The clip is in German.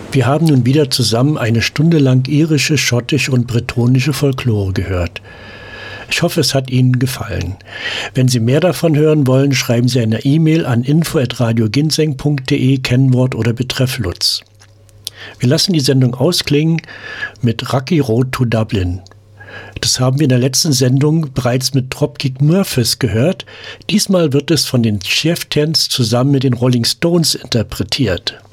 Wir haben nun wieder zusammen eine Stunde lang irische, schottische und bretonische Folklore gehört. Ich hoffe, es hat Ihnen gefallen. Wenn Sie mehr davon hören wollen, schreiben Sie eine E-Mail an info@radioginseng.de, Kennwort oder Betreff Lutz. Wir lassen die Sendung ausklingen mit Rocky Road to Dublin. Das haben wir in der letzten Sendung bereits mit Dropkick Murphys gehört. Diesmal wird es von den Chieftains zusammen mit den Rolling Stones interpretiert.